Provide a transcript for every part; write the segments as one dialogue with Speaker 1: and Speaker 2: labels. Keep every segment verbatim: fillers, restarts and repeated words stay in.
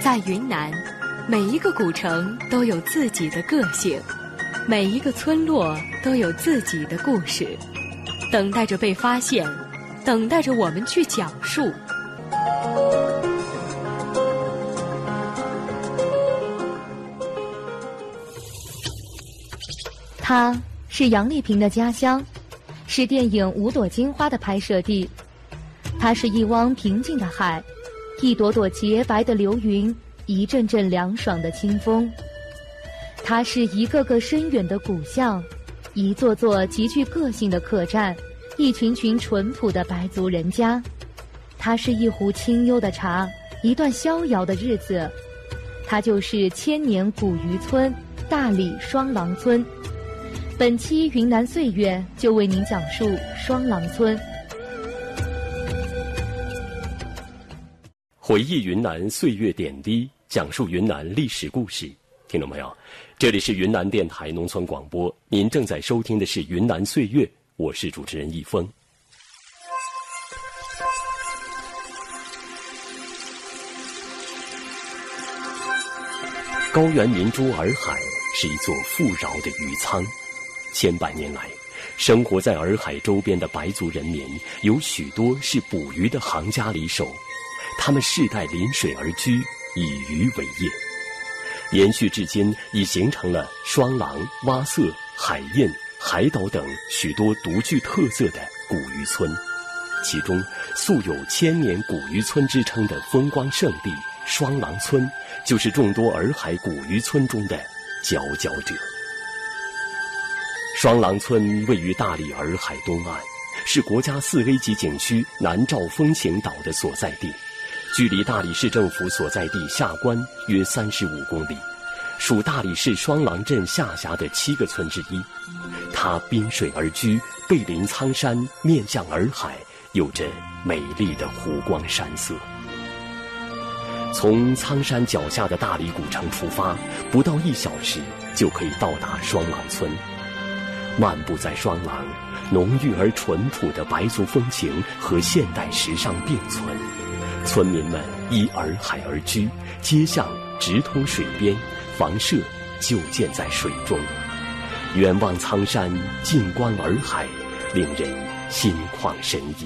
Speaker 1: 在云南，每一个古城都有自己的个性，每一个村落都有自己的故事，等待着被发现，等待着我们去讲述。
Speaker 2: 它是杨丽萍的家乡，是电影《五朵金花》的拍摄地。它是一汪平静的海，一朵朵洁白的流云，一阵阵凉爽的清风。它是一个个深远的古巷，一座座极具个性的客栈，一群群淳朴的白族人家。它是一壶清幽的茶，一段逍遥的日子。它就是千年古渔村大理双廊村。本期云南岁月就为您讲述双廊村。
Speaker 3: 回忆云南岁月点滴，讲述云南历史故事。听众朋友，这里是云南电台农村广播，您正在收听的是云南岁月，我是主持人易峰。高原明珠洱海是一座富饶的渔仓，千百年来，生活在洱海周边的白族人民有许多是捕鱼的行家里手，他们世代临水而居，以渔为业，延续至今，已形成了双廊、蛙色、海印、海岛等许多独具特色的古渔村。其中素有千年古渔村之称的风光胜地双廊村，就是众多洱海古渔村中的佼佼者。双廊村位于大理洱海东岸，是国家四 A 级景区南诏风情岛的所在地，距离大理市政府所在地下关约三十五公里，属大理市双廊镇下辖的七个村之一。它滨水而居，背临苍山，面向洱海，有着美丽的湖光山色。从苍山脚下的大理古城出发，不到一小时就可以到达双廊村。漫步在双廊，浓郁而淳朴的白族风情和现代时尚并存。村民们依洱海而居，街巷直通水边，房舍就建在水中。远望苍山，近观洱海，令人心旷神怡。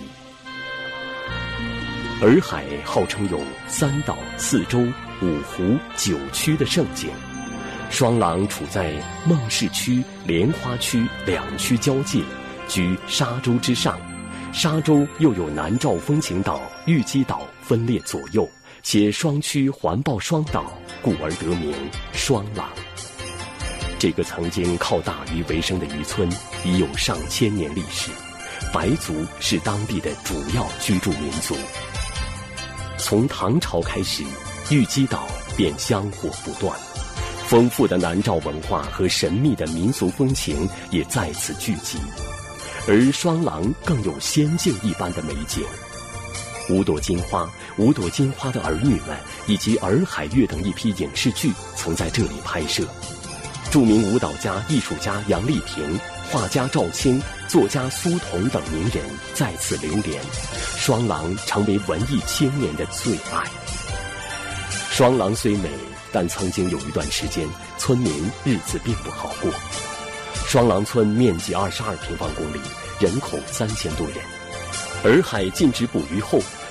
Speaker 3: 洱海号称有三岛、四洲、五湖、九区的胜景。双廊处在孟市区、莲花区两区交界，居沙洲之上。沙洲又有南诏风情岛、玉基岛分列左右，且双区环抱双岛，故而得名双廊。这个曾经靠打鱼为生的渔村已有上千年历史，白族是当地的主要居住民族。从唐朝开始，玉基岛便香火不断，丰富的南诏文化和神秘的民俗风情也在此聚集，而双廊更有仙境一般的美景。五朵金花、五朵金花的儿女们以及洱海月等一批影视剧曾在这里拍摄。著名舞蹈家、艺术家杨丽萍、画家赵青、作家苏童等名人在此流连，双廊成为文艺青年的最爱。双廊虽美，但曾经有一段时间，村民日子并不好过。双廊村面积二十二平方公里，人口三千多人。洱海禁止捕鱼后，